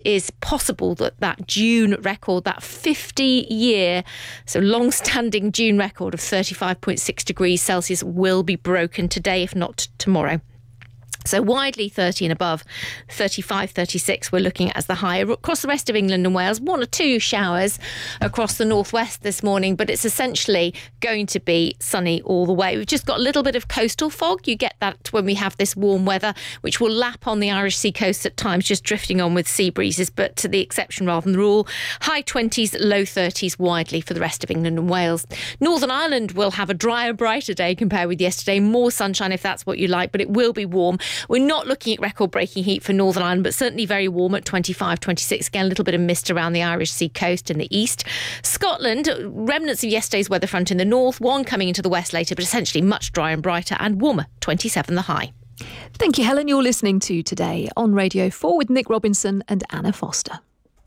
is possible that that June record, that 50-year, so long-standing June record of 35.6 degrees Celsius will be broken today, if not tomorrow. So widely 30 and above, 35, 36 we're looking at as the high. Across the rest of England and Wales, 1 or 2 showers across the northwest this morning, but it's essentially going to be sunny all the way. We've just got a little bit of coastal fog. You get that when we have this warm weather, which will lap on the Irish sea coast at times, just drifting on with sea breezes, but to the exception rather than the rule. High 20s, low 30s widely for the rest of England and Wales. Northern Ireland will have a drier, brighter day compared with yesterday. More sunshine if that's what you like, but it will be warm. We're not looking at record-breaking heat for Northern Ireland, but certainly very warm at 25, 26. Again, a little bit of mist around the Irish sea coast in the east. Scotland, remnants of yesterday's weather front in the north, one coming into the west later, but essentially much drier and brighter and warmer, 27 the high. Thank you, Helen. You're listening to Today on Radio 4 with Nick Robinson and Anna Foster.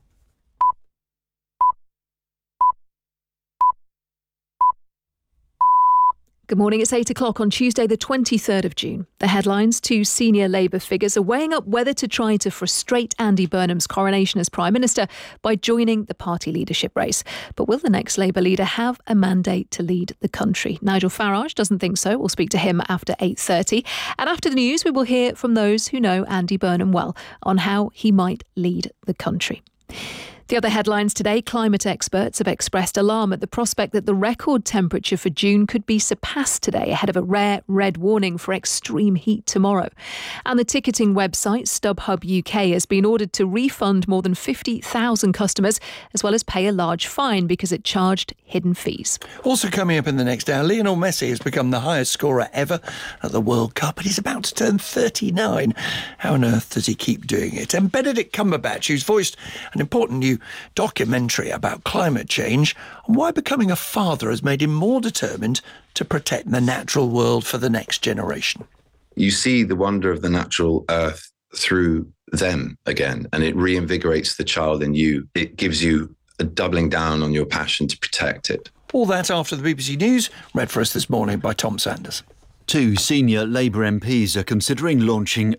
Good morning, it's 8 o'clock on Tuesday the 23rd of June. The headlines: 2 senior Labour figures are weighing up whether to try to frustrate Andy Burnham's coronation as Prime Minister by joining the party leadership race. But will the next Labour leader have a mandate to lead the country? Nigel Farage doesn't think so. We'll speak to him after 8:30. And after the news, we will hear from those who know Andy Burnham well on how he might lead the country. The other headlines today: climate experts have expressed alarm at the prospect that the record temperature for June could be surpassed today ahead of a rare red warning for extreme heat tomorrow. And the ticketing website StubHub UK has been ordered to refund more than 50,000 customers, as well as pay a large fine because it charged hidden fees. Also coming up in the next hour, Lionel Messi has become the highest scorer ever at the World Cup, and he's about to turn 39. How on earth does he keep doing it? And Benedict Cumberbatch, who's voiced an important new documentary about climate change and why becoming a father has made him more determined to protect the natural world for the next generation. You see the wonder of the natural earth through them again, and it reinvigorates the child in you. It gives you a doubling down on your passion to protect it. All that after the BBC News, read for us this morning by Tom Sanders. 2 senior Labour MPs are considering launching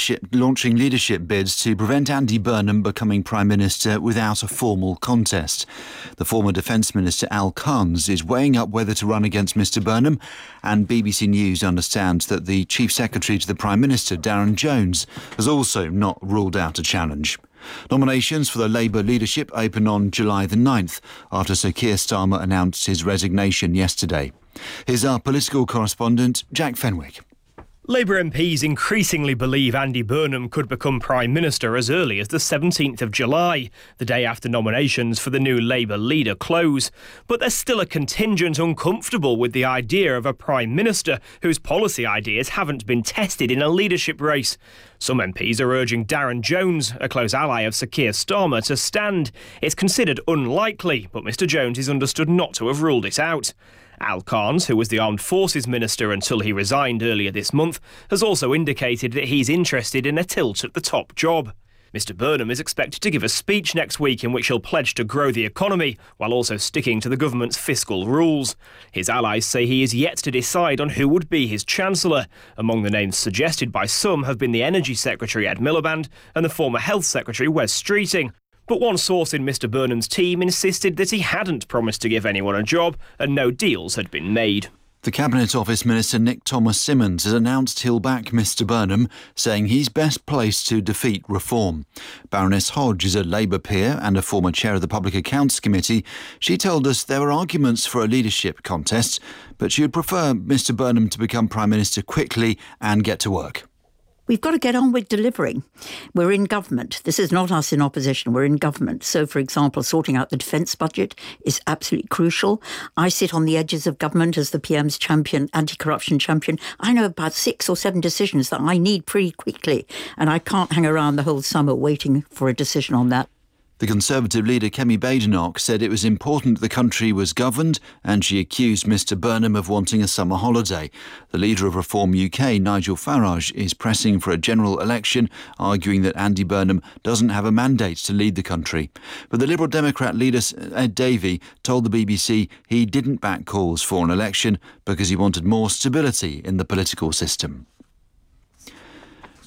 leadership bids to prevent Andy Burnham becoming Prime Minister without a formal contest. The former Defence Minister Al Carnes is weighing up whether to run against Mr Burnham, and BBC News understands that the Chief Secretary to the Prime Minister, Darren Jones, has also not ruled out a challenge. Nominations for the Labour leadership open on July the 9th after Sir Keir Starmer announced his resignation yesterday. Here's our political correspondent, Jack Fenwick. Labour MPs increasingly believe Andy Burnham could become Prime Minister as early as the 17th of July, the day after nominations for the new Labour leader close. But there's still a contingent uncomfortable with the idea of a Prime Minister whose policy ideas haven't been tested in a leadership race. Some MPs are urging Darren Jones, a close ally of Sir Keir Starmer, to stand. It's considered unlikely, but Mr Jones is understood not to have ruled it out. Al Carnes, who was the Armed Forces Minister until he resigned earlier this month, has also indicated that he's interested in a tilt at the top job. Mr Burnham is expected to give a speech next week in which he'll pledge to grow the economy while also sticking to the government's fiscal rules. His allies say he is yet to decide on who would be his Chancellor. Among the names suggested by some have been the Energy Secretary Ed Miliband and the former Health Secretary Wes Streeting. But one source in Mr Burnham's team insisted that he hadn't promised to give anyone a job and no deals had been made. The Cabinet Office Minister Nick Thomas-Symonds has announced he'll back Mr Burnham, saying he's best placed to defeat reform. Baroness Hodge is a Labour peer and a former chair of the Public Accounts Committee. She told us there were arguments for a leadership contest, but she would prefer Mr Burnham to become Prime Minister quickly and get to work. We've got to get on with delivering. We're in government. This is not us in opposition. We're in government. So, for example, sorting out the defence budget is absolutely crucial. I sit on the edges of government as the PM's champion, anti-corruption champion. I know about 6 or 7 decisions that I need pretty quickly, and I can't hang around the whole summer waiting for a decision on that. The Conservative leader Kemi Badenoch said it was important the country was governed, and she accused Mr Burnham of wanting a summer holiday. The leader of Reform UK, Nigel Farage, is pressing for a general election, arguing that Andy Burnham doesn't have a mandate to lead the country. But the Liberal Democrat leader Ed Davey told the BBC he didn't back calls for an election because he wanted more stability in the political system.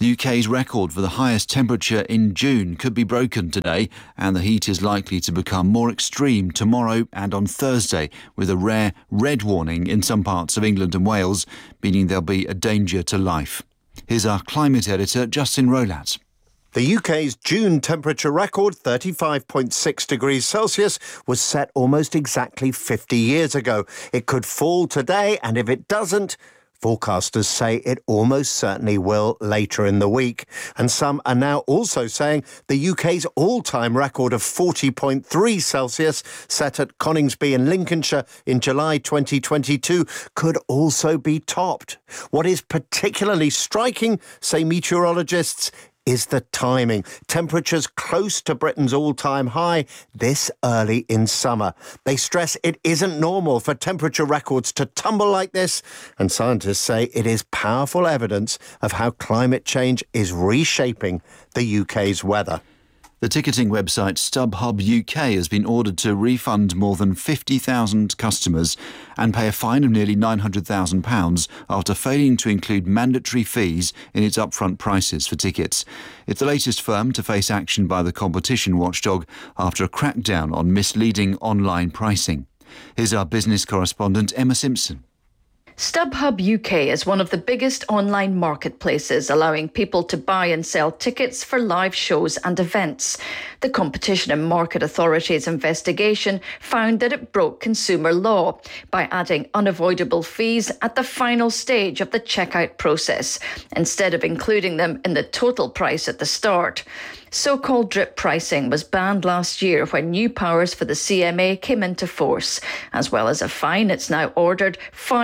The UK's record for the highest temperature in June could be broken today, and the heat is likely to become more extreme tomorrow and on Thursday, with a rare red warning in some parts of England and Wales, meaning there'll be a danger to life. Here's our climate editor, Justin Rolat. The UK's June temperature record, 35.6 degrees Celsius, was set almost exactly 50 years ago. It could fall today, and if it doesn't, forecasters say it almost certainly will later in the week. And some are now also saying the UK's all-time record of 40.3 Celsius, set at Coningsby in Lincolnshire in July 2022, could also be topped. What is particularly striking, say meteorologists, is the timing. Temperatures close to Britain's all-time high this early in summer. They stress it isn't normal for temperature records to tumble like this, and scientists say it is powerful evidence of how climate change is reshaping the UK's weather. The ticketing website StubHub UK has been ordered to refund more than 50,000 customers and pay a fine of nearly £900,000 after failing to include mandatory fees in its upfront prices for tickets. It's the latest firm to face action by the competition watchdog after a crackdown on misleading online pricing. Here's our business correspondent, Emma Simpson. StubHub UK is one of the biggest online marketplaces, allowing people to buy and sell tickets for live shows and events. The Competition and Market Authority's investigation found that it broke consumer law by adding unavoidable fees at the final stage of the checkout process, instead of including them in the total price at the start. So-called drip pricing was banned last year when new powers for the CMA came into force. As well as a fine, it's now ordered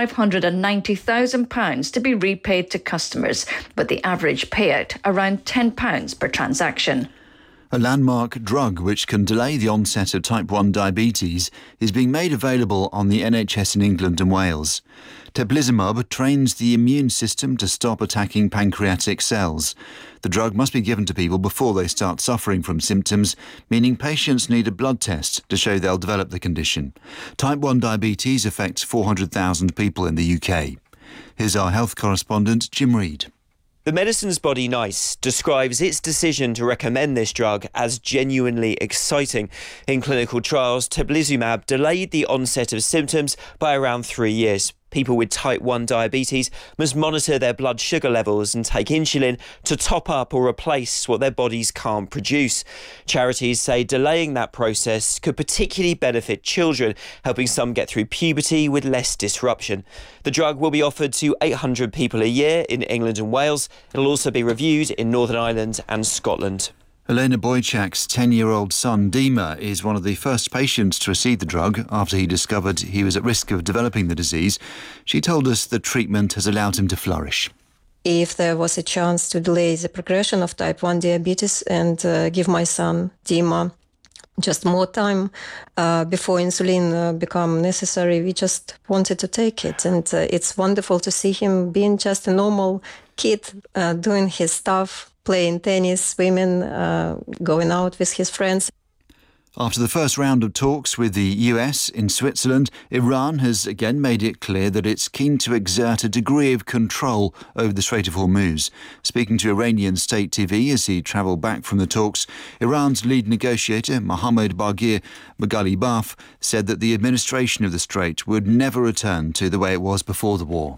£590,000 to be repaid to customers, with the average payout around £10 per transaction. A landmark drug which can delay the onset of type 1 diabetes is being made available on the NHS in England and Wales. Teplizumab trains the immune system to stop attacking pancreatic cells. The drug must be given to people before they start suffering from symptoms, meaning patients need a blood test to show they'll develop the condition. Type 1 diabetes affects 400,000 people in the UK. Here's our health correspondent, Jim Reid. The medicines body NICE describes its decision to recommend this drug as genuinely exciting. In clinical trials, teplizumab delayed the onset of symptoms by around 3 years. People with type 1 diabetes must monitor their blood sugar levels and take insulin to top up or replace what their bodies can't produce. Charities say delaying that process could particularly benefit children, helping some get through puberty with less disruption. The drug will be offered to 800 people a year in England and Wales. It'll also be reviewed in Northern Ireland and Scotland. Elena Boychak's 10-year-old son, Dima, is one of the first patients to receive the drug after he discovered he was at risk of developing the disease. She told us the treatment has allowed him to flourish. If there was a chance to delay the progression of type 1 diabetes and give my son, Dima, just more time before insulin become necessary, we just wanted to take it. And it's wonderful to see him being just a normal kid, doing his stuff, playing tennis, swimming, going out with his friends. After the first round of talks with the US in Switzerland, Iran has again made it clear that it's keen to exert a degree of control over the Strait of Hormuz. Speaking to Iranian state TV as he travelled back from the talks, Iran's lead negotiator, Mohammad Baghir Ghalibaf, said that the administration of the strait would never return to the way it was before the war.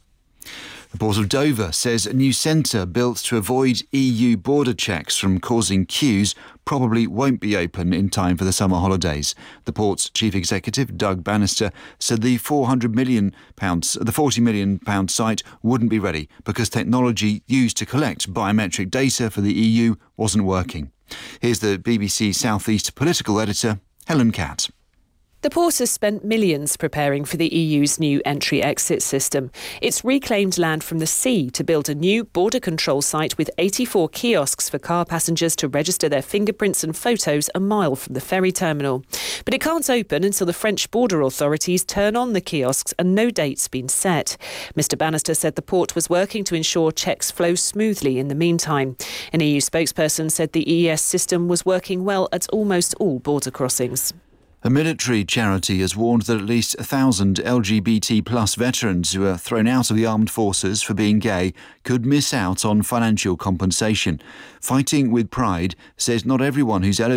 The Port of Dover says a new centre built to avoid EU border checks from causing queues probably won't be open in time for the summer holidays. The port's chief executive, Doug Bannister, said the £40 million site wouldn't be ready because technology used to collect biometric data for the EU wasn't working. Here's the BBC South East political editor, Helen Catt. The port has spent millions preparing for the EU's new entry-exit system. It's reclaimed land from the sea to build a new border control site with 84 kiosks for car passengers to register their fingerprints and photos a mile from the ferry terminal. But it can't open until the French border authorities turn on the kiosks, and no date's been set. Mr Bannister said the port was working to ensure checks flow smoothly in the meantime. An EU spokesperson said the EES system was working well at almost all border crossings. A military charity has warned that at least 1,000 LGBT plus veterans who are thrown out of the armed forces for being gay could miss out on financial compensation. Fighting with Pride says not everyone who's eligible